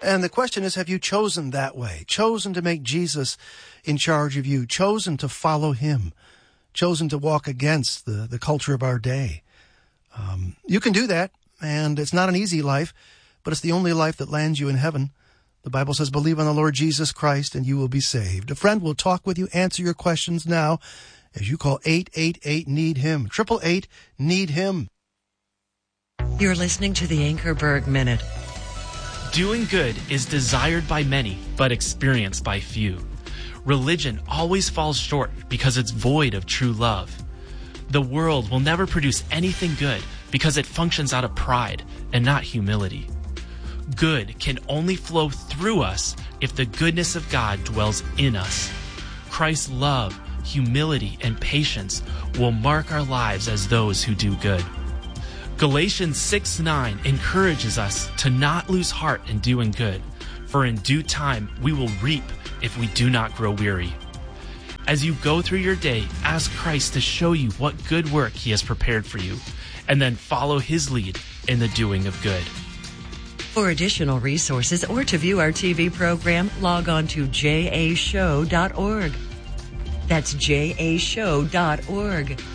And the question is, have you chosen that way? Chosen to make Jesus in charge of you? Chosen to follow him? Chosen to walk against the culture of our day? You can do that, and it's not an easy life, but it's the only life that lands you in heaven. The Bible says, believe on the Lord Jesus Christ and you will be saved. A friend will talk with you, answer your questions now as you call 888-NEED-HIM, 888-NEED-HIM. You're listening to the Anchorberg Minute. Doing good is desired by many, but experienced by few. Religion always falls short because it's void of true love. The world will never produce anything good because it functions out of pride and not humility. Good can only flow through us if the goodness of God dwells in us. Christ's love, humility, and patience will mark our lives as those who do good. Galatians 6:9 encourages us to not lose heart in doing good, for in due time we will reap if we do not grow weary. As you go through your day, ask Christ to show you what good work he has prepared for you, and then follow his lead in the doing of good. For additional resources or to view our TV program, log on to jashow.org. That's jashow.org.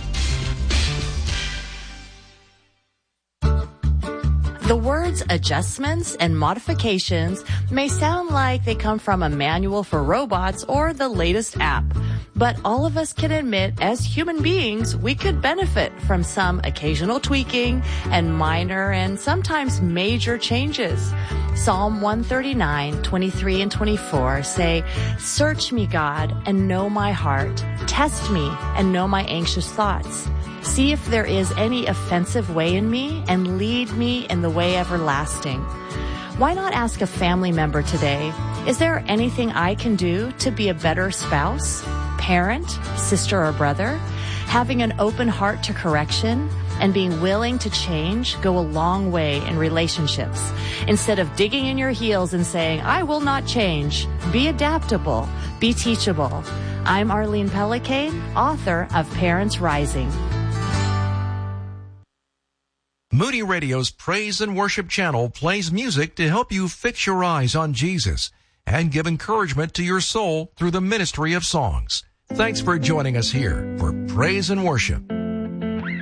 The words adjustments and modifications may sound like they come from a manual for robots or the latest app, but all of us can admit as human beings we could benefit from some occasional tweaking and minor and sometimes major changes. Psalm 139, 23 and 24 say, "Search me, God, and know my heart. Test me and know my anxious thoughts. See if there is any offensive way in me and lead me in the way everlasting." Why not ask a family member today, is there anything I can do to be a better spouse, parent, sister, or brother? Having an open heart to correction and being willing to change go a long way in relationships. Instead of digging in your heels and saying, "I will not change," be adaptable, be teachable. I'm Arlene Pellicane, author of Parents Rising. Moody Radio's Praise and Worship channel plays music to help you fix your eyes on Jesus and give encouragement to your soul through the ministry of songs. Thanks for joining us here for Praise and Worship.